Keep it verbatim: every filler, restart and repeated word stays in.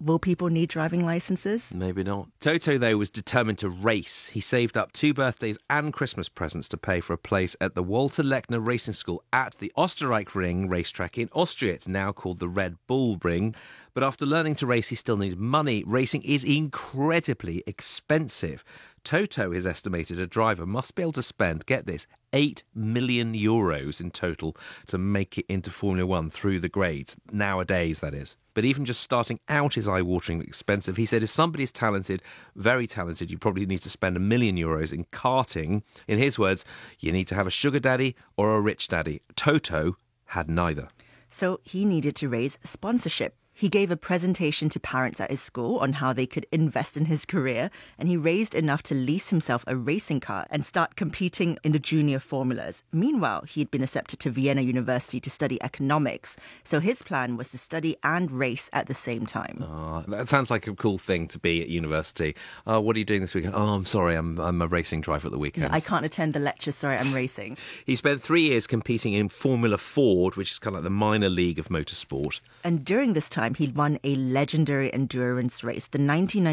Will people need driving licenses? Maybe not. Toto, though, was determined to race. He saved up two birthdays and Christmas presents to pay for a place at the Walter Lechner Racing School at the Österreich-Ring racetrack in Austria. It's now called the Red Bull Ring. But after learning to race, he still needed money. Racing is incredibly expensive. Toto has estimated a driver must be able to spend, get this, eight million euros in total to make it into Formula One through the grades. Nowadays, that is. But even just starting out is eye-wateringly expensive. He said if somebody's talented, very talented, you probably need to spend a million euros in karting. In his words, you need to have a sugar daddy or a rich daddy. Toto had neither. So he needed to raise sponsorship. He gave a presentation to parents at his school on how they could invest in his career, and he raised enough to lease himself a racing car and start competing in the junior formulas. Meanwhile, he had been accepted to Vienna University to study economics, so his plan was to study and race at the same time. Oh, that sounds like a cool thing to be at university. Oh, what are you doing this weekend? Oh, I'm sorry, I'm, I'm a racing driver at the weekend. I can't attend the lecture, sorry, I'm racing. He spent three years competing in Formula Ford, which is kind of like the minor league of motorsport. And during this time, he'd won a legendary endurance race, the nineteen